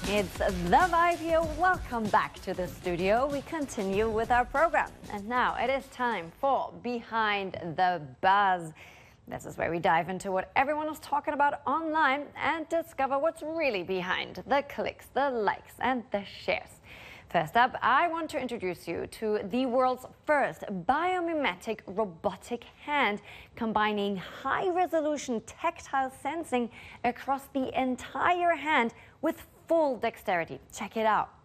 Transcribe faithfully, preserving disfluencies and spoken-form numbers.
It's The Vibe here. Welcome back to the studio. We continue with our program. And now it is time for Behind the Buzz. This is where we dive into what everyone is talking about online and discover what's really behind the clicks, the likes, and the shares. First up, I want to introduce you to the world's first biomimetic robotic hand, combining high-resolution tactile sensing across the entire hand with full dexterity. Check it out.